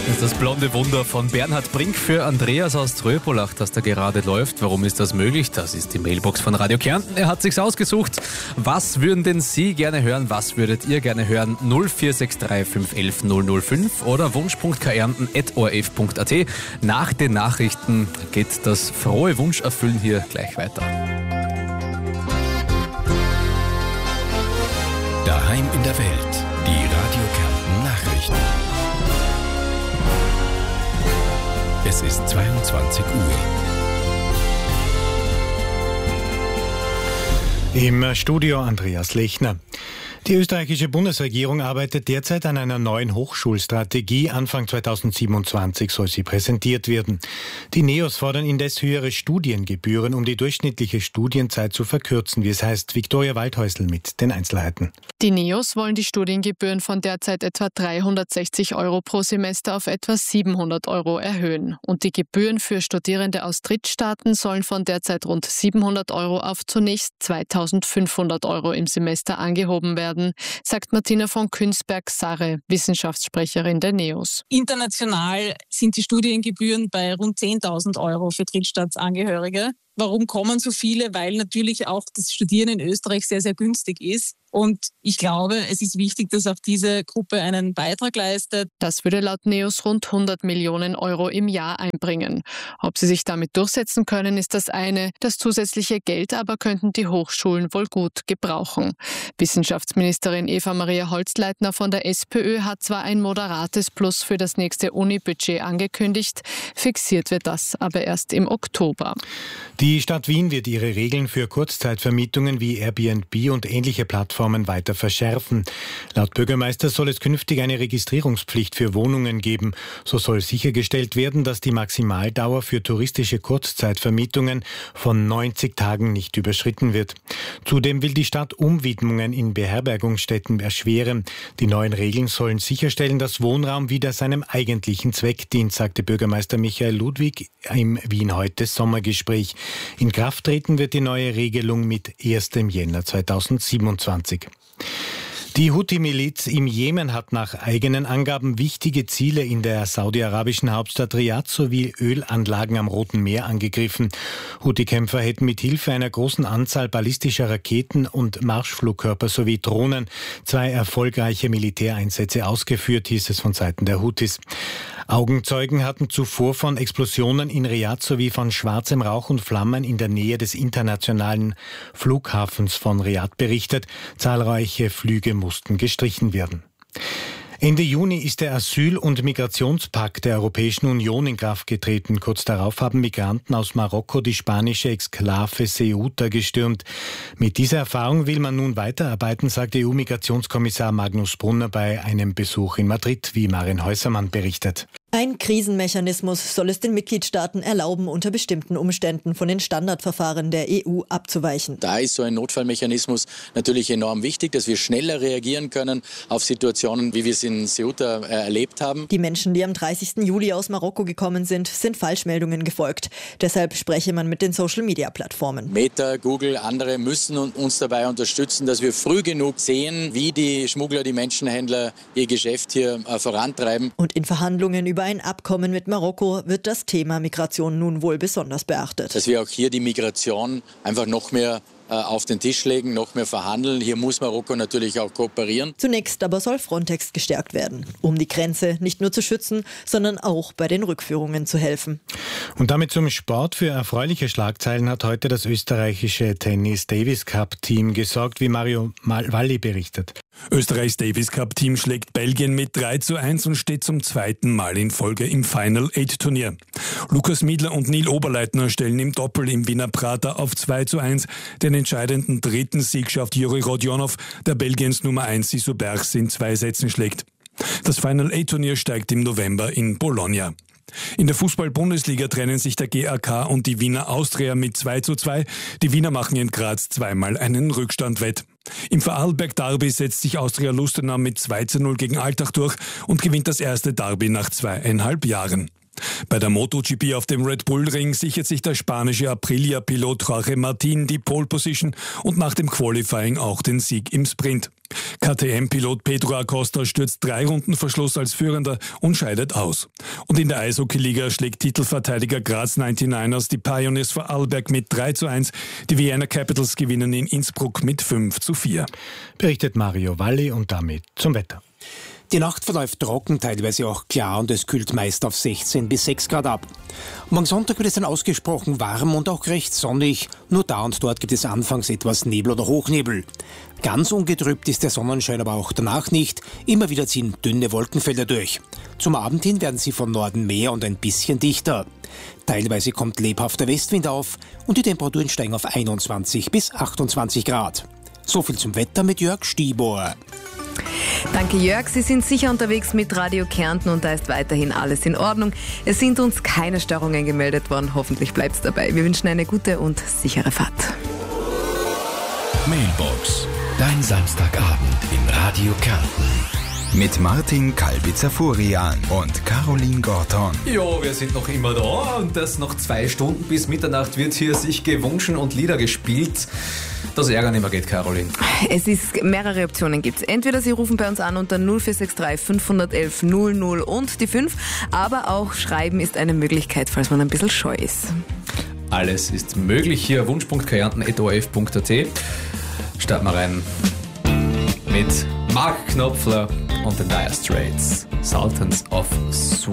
Das ist das blonde Wunder von Bernhard Brink für Andreas aus Tröpolach, das da gerade läuft. Warum ist das möglich? Das ist die Mailbox von Radio Kärnten. Er hat sich's ausgesucht. Was würden denn Sie gerne hören? Was würdet ihr gerne hören? 0463 511 005 oder wunsch.kärnten@orf.at. Nach den Nachrichten geht das frohe Wunscherfüllen hier gleich weiter. Daheim in der Welt. Die Radio Kärnten Nachrichten. Es ist 22 Uhr. Im Studio Andreas Lechner. Die österreichische Bundesregierung arbeitet derzeit an einer neuen Hochschulstrategie. Anfang 2027 soll sie präsentiert werden. Die NEOS fordern indes höhere Studiengebühren, um die durchschnittliche Studienzeit zu verkürzen, wie es heißt. Viktoria Waldhäusl mit den Einzelheiten. Die NEOS wollen die Studiengebühren von derzeit etwa 360 Euro pro Semester auf etwa 700 Euro erhöhen. Und die Gebühren für Studierende aus Drittstaaten sollen von derzeit rund 700 Euro auf zunächst 2500 Euro im Semester angehoben werden, sagt Martina von Künsberg-Sarre, Wissenschaftssprecherin der NEOS. International sind die Studiengebühren bei rund 10.000 Euro für Drittstaatsangehörige. Warum kommen so viele? Weil natürlich auch das Studieren in Österreich sehr, sehr günstig ist. Und ich glaube, es ist wichtig, dass auch diese Gruppe einen Beitrag leistet. Das würde laut NEOS rund 100 Millionen Euro im Jahr einbringen. Ob sie sich damit durchsetzen können, ist das eine. Das zusätzliche Geld aber könnten die Hochschulen wohl gut gebrauchen. Wissenschaftsministerin Eva-Maria Holzleitner von der SPÖ hat zwar ein moderates Plus für das nächste Uni-Budget angekündigt, fixiert wird das aber erst im Oktober. Die Stadt Wien wird ihre Regeln für Kurzzeitvermietungen wie Airbnb und ähnliche Plattformen weiter verschärfen. Laut Bürgermeister soll es künftig eine Registrierungspflicht für Wohnungen geben. So soll sichergestellt werden, dass die Maximaldauer für touristische Kurzzeitvermietungen von 90 Tagen nicht überschritten wird. Zudem will die Stadt Umwidmungen in Beherbergungsstätten erschweren. Die neuen Regeln sollen sicherstellen, dass Wohnraum wieder seinem eigentlichen Zweck dient, sagte Bürgermeister Michael Ludwig im Wien heute Sommergespräch. In Kraft treten wird die neue Regelung mit 1. Jänner 2027. Die Houthi-Miliz im Jemen hat nach eigenen Angaben wichtige Ziele in der saudi-arabischen Hauptstadt Riad sowie Ölanlagen am Roten Meer angegriffen. Houthi-Kämpfer hätten mit Hilfe einer großen Anzahl ballistischer Raketen und Marschflugkörper sowie Drohnen 2 erfolgreiche Militäreinsätze ausgeführt, hieß es von Seiten der Houthis. Augenzeugen hatten zuvor von Explosionen in Riad sowie von schwarzem Rauch und Flammen in der Nähe des internationalen Flughafens von Riad berichtet. Zahlreiche Flüge mussten gestrichen werden. Ende Juni ist der Asyl- und Migrationspakt der Europäischen Union in Kraft getreten. Kurz darauf haben Migranten aus Marokko die spanische Exklave Ceuta gestürmt. Mit dieser Erfahrung will man nun weiterarbeiten, sagt EU-Migrationskommissar Magnus Brunner bei einem Besuch in Madrid, wie Marin Häusermann berichtet. Ein Krisenmechanismus soll es den Mitgliedstaaten erlauben, unter bestimmten Umständen von den Standardverfahren der EU abzuweichen. Da ist so ein Notfallmechanismus natürlich enorm wichtig, dass wir schneller reagieren können auf Situationen, wie wir es in Ceuta erlebt haben. Die Menschen, die am 30. Juli aus Marokko gekommen sind Falschmeldungen gefolgt. Deshalb spreche man mit den Social-Media-Plattformen. Meta, Google, andere müssen uns dabei unterstützen, dass wir früh genug sehen, wie die Schmuggler, die Menschenhändler ihr Geschäft hier vorantreiben. Und in Verhandlungen über ein Abkommen mit Marokko wird das Thema Migration nun wohl besonders beachtet. Dass wir auch hier die Migration einfach noch mehr auf den Tisch legen, noch mehr verhandeln. Hier muss Marokko natürlich auch kooperieren. Zunächst aber soll Frontex gestärkt werden, um die Grenze nicht nur zu schützen, sondern auch bei den Rückführungen zu helfen. Und damit zum Sport. Für erfreuliche Schlagzeilen hat heute das österreichische Tennis-Davis-Cup-Team gesorgt, wie Mario Valli berichtet. Österreichs Davis-Cup-Team schlägt Belgien mit 3:1 und steht zum zweiten Mal in Folge im Final-8-Turnier. Lukas Miedler und Neil Oberleitner stellen im Doppel im Wiener Prater auf 2:1. Den entscheidenden dritten Sieg schafft Juri Rodionov, der Belgiens Nummer 1 Sisu Berchs in 2 Sätzen schlägt. Das Final-8-Turnier steigt im November in Bologna. In der Fußball-Bundesliga trennen sich der GAK und die Wiener Austria mit 2:2. Die Wiener machen in Graz zweimal einen Rückstand wett. Im Vorarlberg-Derby setzt sich Austria Lustenau mit 2:0 gegen Altach durch und gewinnt das erste Derby nach 2,5 Jahren. Bei der MotoGP auf dem Red Bull Ring sichert sich der spanische Aprilia-Pilot Jorge Martin die Pole Position und nach dem Qualifying auch den Sieg im Sprint. KTM-Pilot Pedro Acosta stürzt 3 Runden vor Schluss als Führender und scheidet aus. Und in der Eishockey-Liga schlägt Titelverteidiger Graz 99ers die Pioneers Vorarlberg mit 3:1. Die Vienna Capitals gewinnen in Innsbruck mit 5:4. Berichtet Mario Valli und damit zum Wetter. Die Nacht verläuft trocken, teilweise auch klar und es kühlt meist auf 16 bis 6 Grad ab. Am Sonntag wird es dann ausgesprochen warm und auch recht sonnig. Nur da und dort gibt es anfangs etwas Nebel oder Hochnebel. Ganz ungetrübt ist der Sonnenschein aber auch danach nicht. Immer wieder ziehen dünne Wolkenfelder durch. Zum Abend hin werden sie von Norden mehr und ein bisschen dichter. Teilweise kommt lebhafter Westwind auf und die Temperaturen steigen auf 21 bis 28 Grad. So viel zum Wetter mit Jörg Stibor. Danke Jörg, Sie sind sicher unterwegs mit Radio Kärnten und da ist weiterhin alles in Ordnung. Es sind uns keine Störungen gemeldet worden, hoffentlich bleibt es dabei. Wir wünschen eine gute und sichere Fahrt. Mailbox, dein Samstagabend in Radio Kärnten. Mit Martin Kalbitzer-Furian und Caroline Gorton. Ja, wir sind noch immer da und das noch 2 Stunden bis Mitternacht wird hier sich gewünscht und Lieder gespielt. Das Ärger nicht mehr geht, Caroline. Es ist mehrere Optionen gibt's. Entweder Sie rufen bei uns an unter 0463 511 00 und die 5, aber auch schreiben ist eine Möglichkeit, falls man ein bisschen scheu ist. Alles ist möglich hier, wunsch.kärnten.orf.at. Starten wir rein mit Mark Knopfler und den Dire Straits, Sultans of Swing.